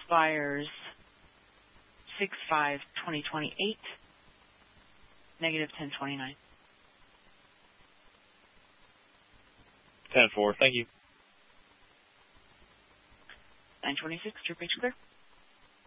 expires 6/5/2028, negative 1029. 10-4. Thank you. 926, your page clear.